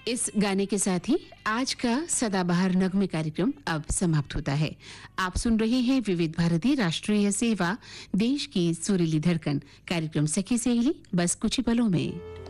इस गाने के साथ ही आज का सदाबहार नगमे कार्यक्रम अब समाप्त होता है। आप सुन रहे हैं विविध भारती राष्ट्रीय सेवा, देश की सुरीली धड़कन। कार्यक्रम सखी सहेली बस कुछ ही पलों में।